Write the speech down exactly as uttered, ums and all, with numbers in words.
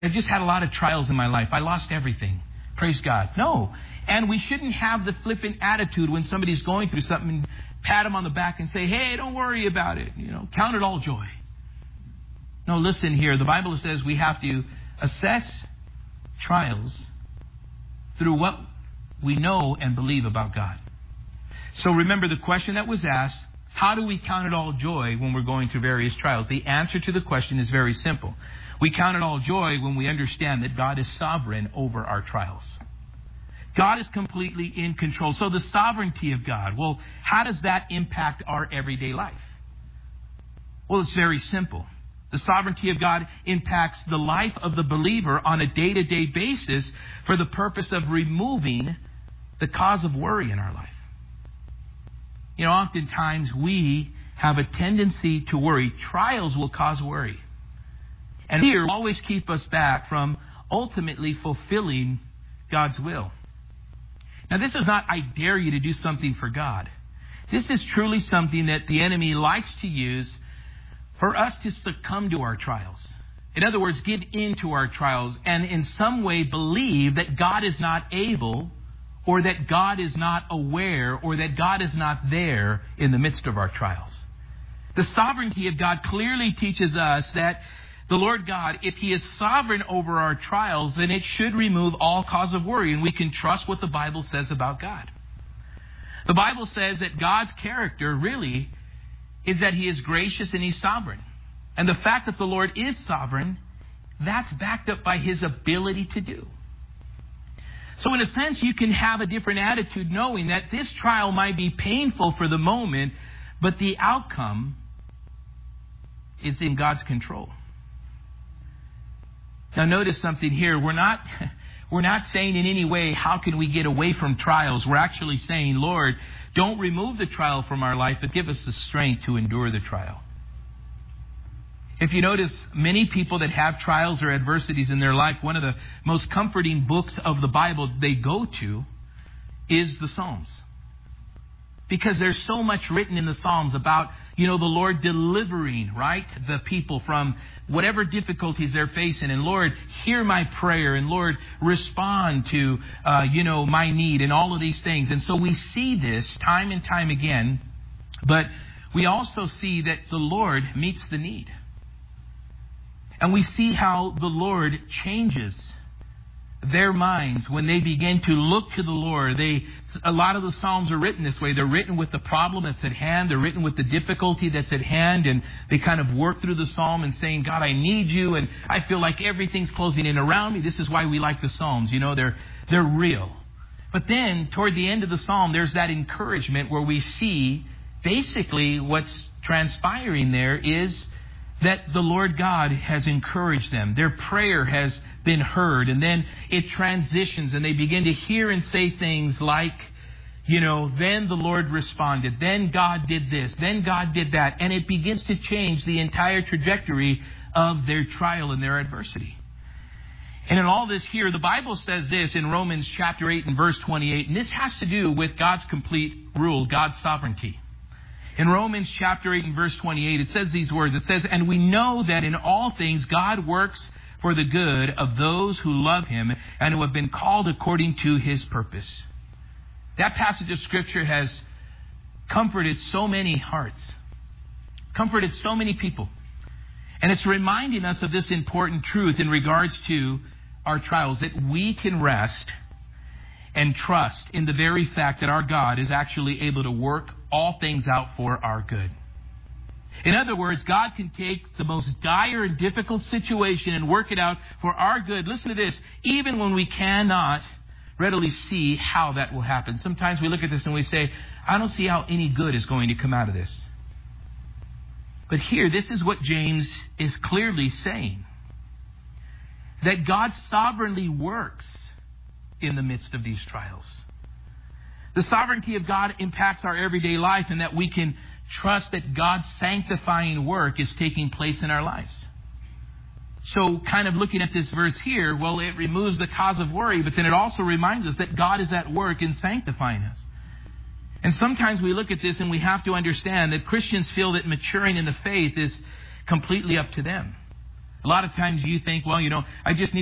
I've just had a lot of trials in my life. I lost everything. Praise God. No. And we shouldn't have the flippant attitude when somebody's going through something and pat them on the back and say, hey, don't worry about it. You know, count it all joy. No, listen here. The Bible says we have to assess trials through what we know and believe about God. So remember the question that was asked, how do we count it all joy when we're going through various trials? The answer to the question is very simple. We count it all joy when we understand that God is sovereign over our trials. God is completely in control. So the sovereignty of God, well, how does that impact our everyday life? Well, it's very simple. The sovereignty of God impacts the life of the believer on a day-to-day basis for the purpose of removing the cause of worry in our life. You know, oftentimes we have a tendency to worry. Trials will cause worry. And fear will always keep us back from ultimately fulfilling God's will. Now, this is not, I dare you to do something for God. This is truly something that the enemy likes to use for us to succumb to our trials. In other words, give in to our trials and in some way believe that God is not able, or that God is not aware, or that God is not there in the midst of our trials. The sovereignty of God clearly teaches us that the Lord God, if He is sovereign over our trials, then it should remove all cause of worry, and we can trust what the Bible says about God. The Bible says that God's character really is that He is gracious and He's sovereign. And the fact that the Lord is sovereign, that's backed up by His ability to do. So in a sense, you can have a different attitude knowing that this trial might be painful for the moment, but the outcome is in God's control. Now notice something here. We're not, we're not saying in any way, how can we get away from trials? We're actually saying, Lord, don't remove the trial from our life, but give us the strength to endure the trial. If you notice, many people that have trials or adversities in their life, one of the most comforting books of the Bible they go to is the Psalms. Because there's so much written in the Psalms about, you know, the Lord delivering, right, the people from whatever difficulties they're facing. And Lord, hear my prayer. And Lord, respond to, uh, you know, my need and all of these things. And so we see this time and time again. But we also see that the Lord meets the need. And we see how the Lord changes their minds when they begin to look to the Lord. They, a lot of the Psalms are written this way. They're written with the problem that's at hand. They're written with the difficulty that's at hand. And they kind of work through the Psalm and saying, God, I need you. And I feel like everything's closing in around me. This is why we like the Psalms. You know, they're, they're real. But then toward the end of the Psalm, there's that encouragement where we see basically what's transpiring there is that the Lord God has encouraged them. Their prayer has been heard. And then it transitions and they begin to hear and say things like, you know, then the Lord responded. Then God did this. Then God did that. And it begins to change the entire trajectory of their trial and their adversity. And in all this here, the Bible says this in Romans chapter eight and verse twenty-eight. And this has to do with God's complete rule, God's sovereignty. In Romans chapter eight and verse twenty-eight, it says these words. It says, and we know that in all things God works for the good of those who love Him and who have been called according to His purpose. That passage of Scripture has comforted so many hearts, comforted so many people. And it's reminding us of this important truth in regards to our trials, that we can rest and trust in the very fact that our God is actually able to work all things out for our good. In other words, God can take the most dire and difficult situation and work it out for our good. Listen to this, even when we cannot readily see how that will happen. Sometimes we look at this and we say, I don't see how any good is going to come out of this. But here, this is what James is clearly saying. That God sovereignly works in the midst of these trials. The sovereignty of God impacts our everyday life, and that we can trust that God's sanctifying work is taking place in our lives. So kind of looking at this verse here, well, it removes the cause of worry, but then it also reminds us that God is at work in sanctifying us. And sometimes we look at this and we have to understand that Christians feel that maturing in the faith is completely up to them. A lot of times you think, well, you know, I just need